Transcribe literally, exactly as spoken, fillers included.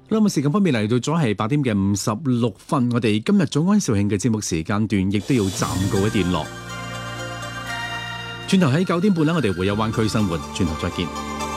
咁啊，時間方面嚟到咗係八點嘅五十六分，我哋今日早安肇慶嘅節目時間段亦都要暫告一段落。轉頭喺九點半呢，我哋會有灣區生活，轉頭再見。